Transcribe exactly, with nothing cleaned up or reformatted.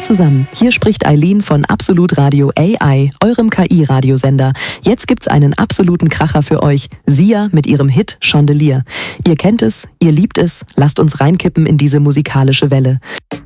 zusammen, hier spricht Eileen von Absolut Radio A I, eurem K I-Radiosender. Jetzt gibt's einen absoluten Kracher für euch. Sia mit ihrem Hit Chandelier. Ihr kennt es, ihr liebt es, lasst uns reinkippen in diese musikalische Welle.